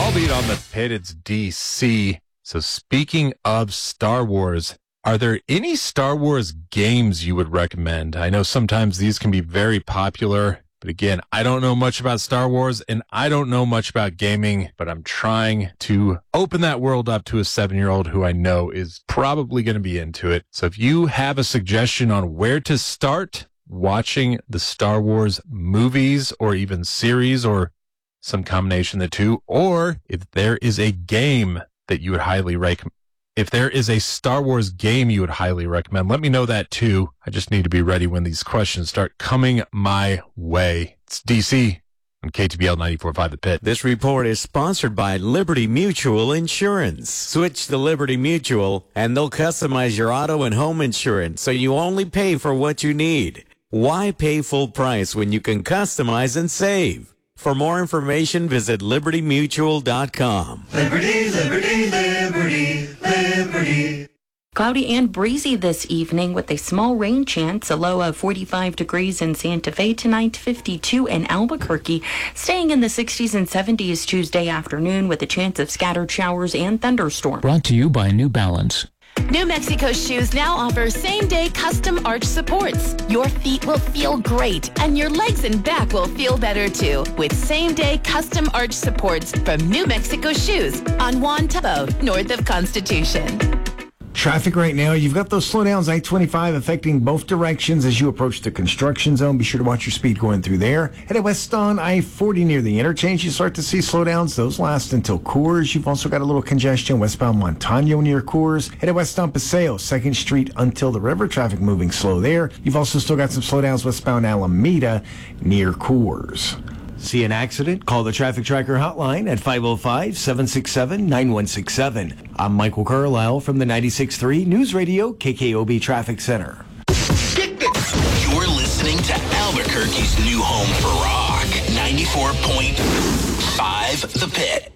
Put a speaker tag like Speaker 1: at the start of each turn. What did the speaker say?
Speaker 1: All Beat on the Pit, it's DC. So speaking of Star Wars, are there any Star Wars games you would recommend? I know sometimes these can be very popular, but again, I don't know much about Star Wars and I don't know much about gaming, but I'm trying to open that world up to a 7-year-old who I know is probably going to be into it. So if you have a suggestion on where to start watching the Star Wars movies or even series or some combination of the two, or if there is a game that you would highly recommend, if there is a Star Wars game you would highly recommend, let me know that too. I just need to be ready when these questions start coming my way. It's DC on KTBL 94.5 The Pit.
Speaker 2: This report is sponsored by Liberty Mutual Insurance. Switch to Liberty Mutual and they'll customize your auto and home insurance so you only pay for what you need. Why pay full price when you can customize and save? For more information, visit libertymutual.com.
Speaker 3: Liberty, liberty, liberty, liberty.
Speaker 4: Cloudy and breezy this evening with a small rain chance, a low of 45 degrees in Santa Fe tonight, 52 in Albuquerque, staying in the 60s and 70s Tuesday afternoon with a chance of scattered showers and thunderstorms.
Speaker 5: Brought to you by New Balance.
Speaker 6: New Mexico Shoes now offers same-day custom arch supports. Your feet will feel great, and your legs and back will feel better too, with same-day custom arch supports from New Mexico Shoes on Juan Tabo, north of Constitution.
Speaker 7: Traffic right now, you've got those slowdowns, I-25 affecting both directions as you approach the construction zone. Be sure to watch your speed going through there. Headed west on I-40 near the interchange, you start to see slowdowns. Those last until Coors. You've also got a little congestion westbound Montano near Coors. Headed west on Paseo, 2nd Street until the river. Traffic moving slow there. You've also still got some slowdowns westbound Alameda near Coors. See an accident? Call the Traffic Tracker hotline at 505-767-9167. I'm Michael Carlisle from the 96.3 News Radio KKOB Traffic Center.
Speaker 8: You're listening to Albuquerque's new home for rock, 94.5 The Pit.